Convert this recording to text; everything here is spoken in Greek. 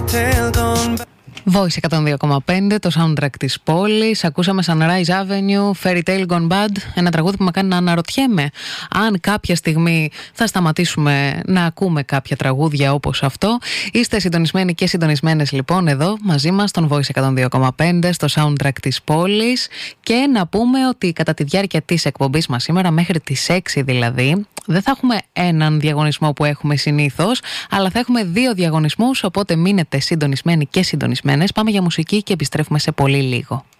Voice 102,5, το soundtrack της πόλης. Ακούσαμε Sunrise Avenue, Fairy Tale Gone Bad. Ένα τραγούδι που με κάνει να αναρωτιέμαι αν κάποια στιγμή θα σταματήσουμε να ακούμε κάποια τραγούδια όπως αυτό. Είστε συντονισμένοι και συντονισμένες λοιπόν εδώ μαζί μας στον Voice 102,5, στο soundtrack της πόλης. Και να πούμε ότι κατά τη διάρκεια της εκπομπής μας σήμερα, μέχρι τις 6 δηλαδή, δεν θα έχουμε έναν διαγωνισμό που έχουμε συνήθως, αλλά θα έχουμε 2 διαγωνισμούς, οπότε μείνετε συντονισμένοι και συντονισμένες. Πάμε για μουσική και επιστρέφουμε σε πολύ λίγο.